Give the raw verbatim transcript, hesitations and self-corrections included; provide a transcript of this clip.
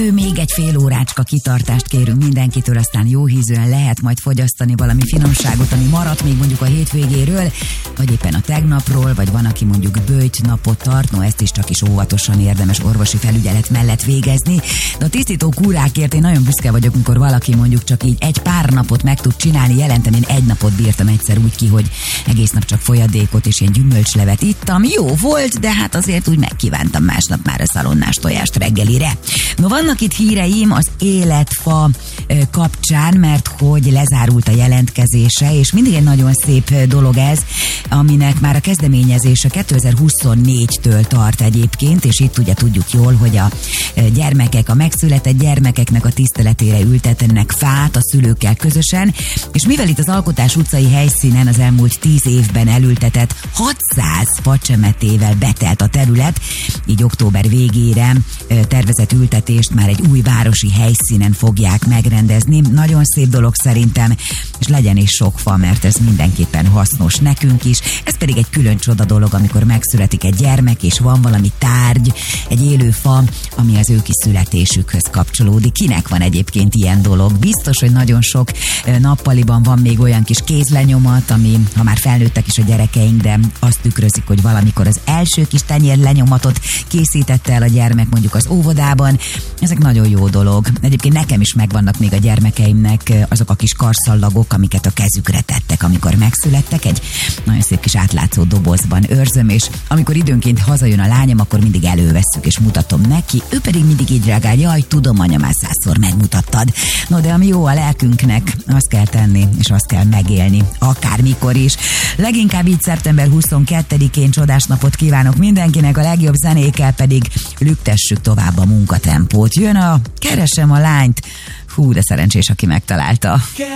Még egy fél órácska kitartást kérünk mindenkitől, aztán jóhízűen lehet majd fogyasztani valami finomságot, ami maradt még mondjuk a hétvégéről, vagy éppen a tegnapról, vagy van, aki mondjuk böjt napot tart, no ezt is csak is óvatosan érdemes orvosi felügyelet mellett végezni. De a tisztító kúrákért én nagyon büszke vagyok, amikor valaki mondjuk csak így egy pár napot meg tud csinálni. Jelentem, én egy napot bírtam egyszer úgy ki, hogy egész nap csak folyadékot és ilyen gyümölcslevet ittam. Jó volt, de hát azért úgy megkívántam másnap már a szalonnás tojást reggelire. No, vannak itt híreim az életfa kapcsán, mert hogy lezárult a jelentkezése, és mindig egy nagyon szép dolog ez, aminek már a kezdeményezése kétezer-huszonnégytől tart egyébként, és itt ugye tudjuk jól, hogy a gyermekek, a megszületett gyermekeknek a tiszteletére ültetnek fát a szülőkkel közösen, és mivel itt az Alkotás utcai helyszínen az elmúlt tíz évben elültetett hatszáz facsemetével betelt a terület, így október végére tervezett ültetést már egy új városi helyszínen fogják megrendezni. Nagyon szép dolog szerintem, és legyen is sok fa, mert ez mindenképpen hasznos nekünk is. Ez pedig egy külön csoda dolog, amikor megszületik egy gyermek, és van valami tárgy, egy élő fa, ami az ő kiszületésükhöz kapcsolódik. Kinek van egyébként ilyen dolog? Biztos, hogy nagyon sok nappaliban van még olyan kis kézlenyomat, ami, ha már felnőttek is a gyerekeink, de azt tükrözik, hogy valamikor az első kis tenyérlenyomatot készítette el a gyermek mondjuk az óvodában. Ezek nagyon jó dolog. Egyébként nekem is megvannak még a gyermekeimnek azok a kis karszallagok, amiket a kezükre tettek, amikor megszülettek. Egy nagyon szép kis átlátszó dobozban őrzöm, és amikor időnként hazajön a lányom, akkor mindig elővesszük és mutatom neki. Ő pedig mindig így reagál, jaj, tudom, anya, már százszor megmutattad. No, de ami jó a lelkünknek, azt kell tenni, és azt kell megélni, akármikor is. Leginkább így szeptember huszonkettedikén csodás napot kívánok mindenkinek, a legjobb zenékkel pedig lüktessük tovább a munkatempót. Jön a Keresem a lányt. Hú, de szerencsés, aki megtalálta.